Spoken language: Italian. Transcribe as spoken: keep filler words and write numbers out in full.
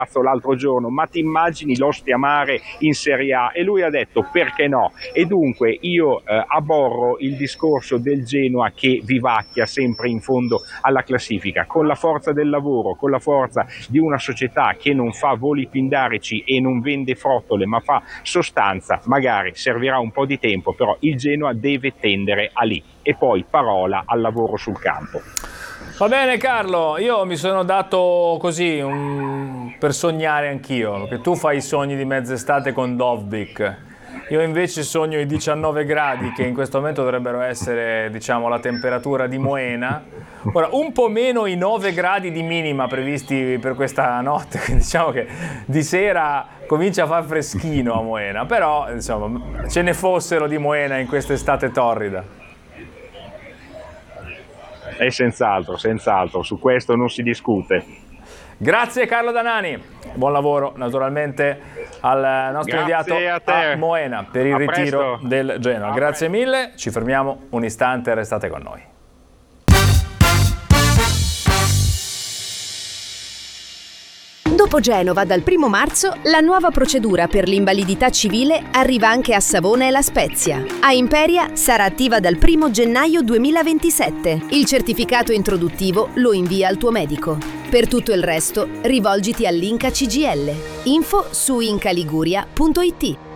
l'altro giorno, ma ti immagini l'Ostia Mare in Serie A? E lui ha detto perché no? E dunque io eh, aborro il discorso del Genoa che vivacchia sempre in fondo alla classifica, con la forza del lavoro, con la forza di una società che non fa voli pindarici e non vende frottole ma fa sostanza. Magari servirà un po' di tempo, però il Genoa deve tendere a lì. E poi parola al lavoro sul campo. Va bene Carlo, io mi sono dato così un... per sognare anch'io, che tu fai i sogni di mezz'estate con Dovbyk, io invece sogno i diciannove gradi che in questo momento dovrebbero essere, diciamo, la temperatura di Moena. Ora, un po' meno i nove gradi di minima previsti per questa notte, quindi diciamo che di sera comincia a far freschino a Moena, però insomma ce ne fossero di Moena in quest'estate torrida. E senz'altro, senz'altro, su questo non si discute. Grazie Carlo Danani, buon lavoro naturalmente al nostro inviato a, a Moena per il a ritiro presto. del Genoa. A Grazie presto. mille, ci fermiamo un istante, restate con noi. Dopo Genova, dal primo marzo, la nuova procedura per l'invalidità civile arriva anche a Savona e La Spezia. A Imperia sarà attiva dal primo gennaio duemilaventisette. Il certificato introduttivo lo invia al tuo medico. Per tutto il resto, rivolgiti all'Inca C G I L. Info su incaliguria punto it.